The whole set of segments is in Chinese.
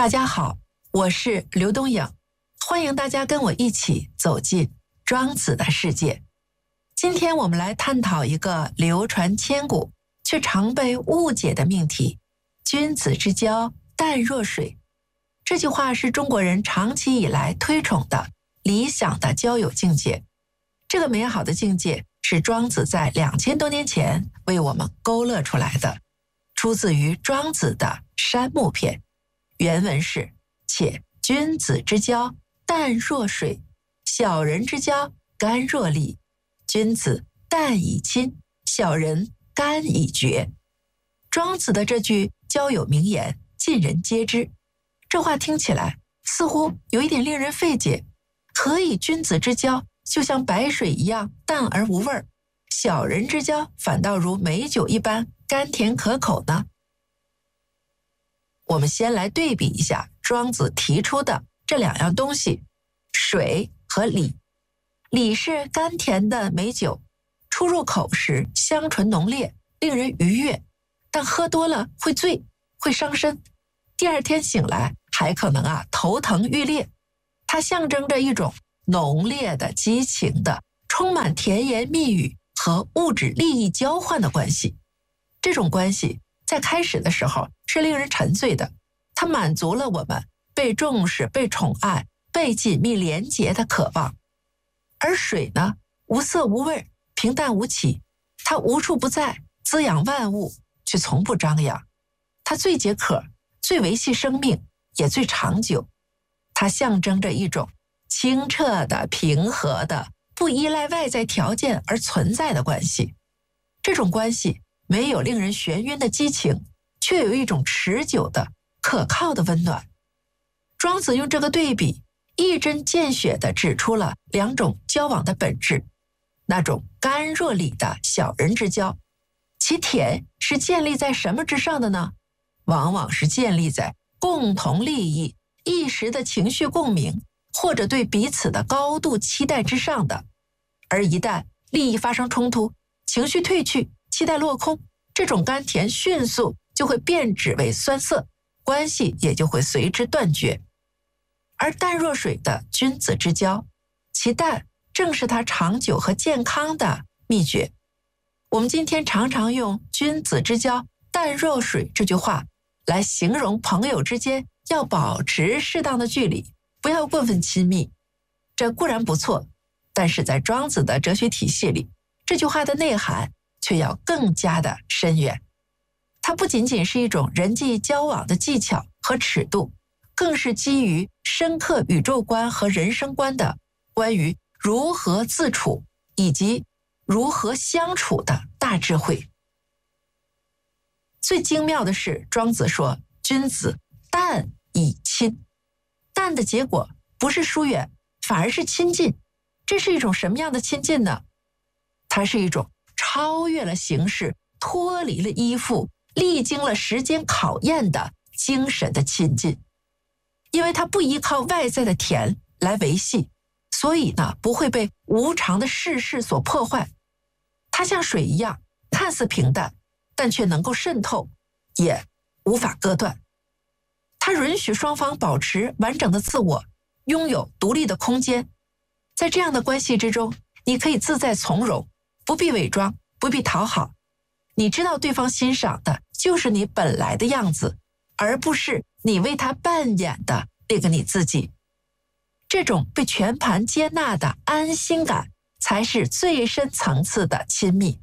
大家好，我是刘东颖，欢迎大家跟我一起走进庄子的世界。今天我们来探讨一个流传千古却常被误解的命题：君子之交淡若水。这句话是中国人长期以来推崇的理想的交友境界。这个美好的境界是庄子在2000多年前为我们勾勒出来的，出自于庄子的《山木篇》。原文是：且君子之交淡若水，小人之交甘若醴。君子淡以亲，小人甘以绝。庄子的这句交友名言尽人皆知，这话听起来似乎有一点令人费解。何以君子之交就像白水一样淡而无味，小人之交反倒如美酒一般甘甜可口呢？我们先来对比一下庄子提出的这两样东西，水和醴。醴是甘甜的美酒，初入口时香醇浓烈，令人愉悦，但喝多了会醉，会伤身，第二天醒来还可能头疼欲裂。它象征着一种浓烈的、激情的、充满甜言蜜语和物质利益交换的关系。这种关系在开始的时候是令人沉醉的，它满足了我们被重视、被宠爱、被紧密连结的渴望。而水呢，无色无味，平淡无奇，它无处不在，滋养万物，却从不张扬。它最解渴，最维系生命，也最长久。它象征着一种清澈的、平和的、不依赖外在条件而存在的关系。这种关系没有令人眩晕的激情，却有一种持久的、可靠的温暖。庄子用这个对比一针见血地指出了两种交往的本质。那种甘若醴的小人之交，其甜是建立在什么之上的呢？往往是建立在共同利益、一时的情绪共鸣，或者对彼此的高度期待之上的。而一旦利益发生冲突，情绪退去，期待落空，这种甘甜迅速就会变质为酸涩，关系也就会随之断绝。而淡若水的君子之交，其淡正是它长久和健康的秘诀。我们今天常常用君子之交淡若水这句话来形容朋友之间要保持适当的距离，不要过分亲密。这固然不错，但是在庄子的哲学体系里，这句话的内涵却要更加的深远。它不仅仅是一种人际交往的技巧和尺度，更是基于深刻宇宙观和人生观的关于如何自处以及如何相处的大智慧。最精妙的是，庄子说君子淡以亲。淡的结果不是疏远，反而是亲近。这是一种什么样的亲近呢？它是一种超越了形式，脱离了依附，历经了时间考验的精神的亲近。因为它不依靠外在的甜来维系，所以呢，不会被无常的世事所破坏。它像水一样，看似平淡，但却能够渗透，也无法割断。它允许双方保持完整的自我，拥有独立的空间。在这样的关系之中，你可以自在从容，不必伪装，不必讨好。你知道对方欣赏的就是你本来的样子，而不是你为他扮演的那个你自己。这种被全盘接纳的安心感，才是最深层次的亲密。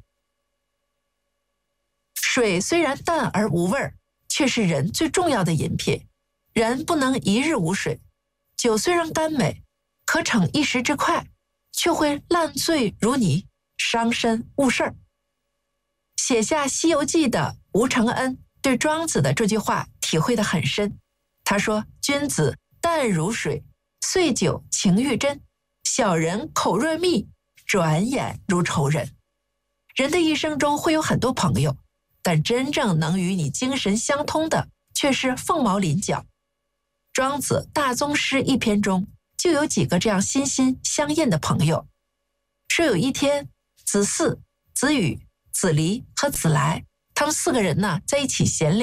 水虽然淡而无味，却是人最重要的饮品。人不能一日无水。酒虽然甘美，可逞一时之快，却会烂醉如泥，伤身误事儿。写下《西游记》的吴承恩对庄子的这句话体会得很深。他说：君子淡如水，岁久情愈真，小人口若蜜，转眼如仇人。人的一生中会有很多朋友，但真正能与你精神相通的却是凤毛麟角。庄子《大宗师》一篇中就有几个这样心心相印的朋友。说有一天，子嗣、子羽、子离和子来，他们4个人呢在一起闲聊。